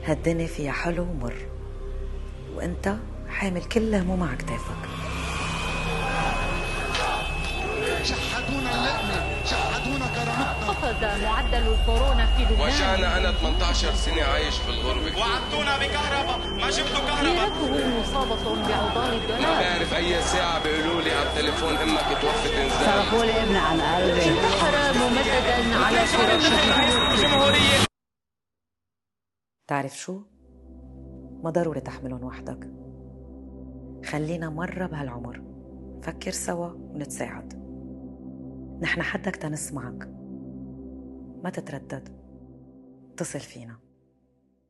هالدنيا فيها حلو ومر، وانت حامل كل هموم على كتافك. شحدونا اللقمة، شحدونا كرامتنا. خفض معدل الكورونا في لبنان. وجعنا أنا 18 سنة عايش في الغربة. وعدتونا بكهرباء، ما جبتوا كهرباء. سيارته مصابة بعضال الدولار. ما بعرف أي ساعة بيقولوا لي على التليفون إمك توفت إنزال. صرفوا لي ابن عن قلبي. انتحر ممددا على شرف الجمهورية. تعرف شو؟ ما ضروري تحملهم وحدك. خلينا مرة بهالعمر فكر سوا ونتساعد. نحن حدك تنسمعك، ما تتردد، اتصل فينا.